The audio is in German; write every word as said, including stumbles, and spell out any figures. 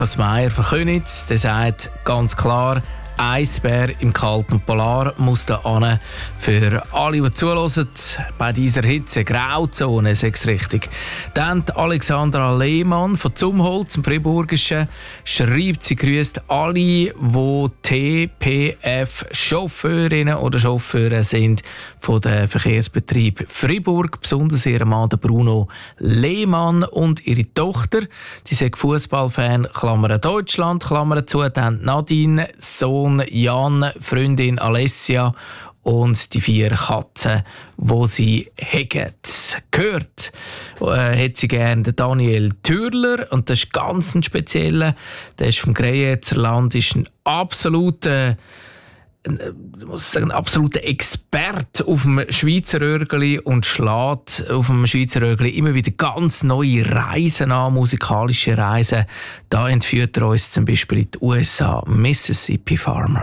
Was Meier von Königs, der sagt ganz klar, Eisbär im kalten Polar muss da an. Für alle, die zuhören, bei dieser Hitze, Grauzone, sechs richtig. Dann die Alexandra Lehmann von Zumholz, im Friburgischen, schreibt, sie grüßt alle, die T P F-Chauffeurinnen oder Chauffeure sind von den Verkehrsbetrieb Fribourg, besonders ihren Mann Bruno Lehmann und ihre Tochter. Sie sind Fußballfan, Klammern Deutschland, Klammern zu, dann Nadine, Sohn Jan, Freundin Alessia und die vier Katzen, die sie haben. Gehört äh, hat sie gerne den Daniel Türler, und das ist ganz ein spezieller. Der ist vom Greyezerland, ist ein absoluter Ein, ich muss sagen, ein absoluter Experte auf dem Schweizer Röhrgeli und schlägt auf dem Schweizer Röhrgeli immer wieder ganz neue Reisen an, musikalische Reisen. Da entführt er uns zum Beispiel in die U S A, Mississippi Farmer.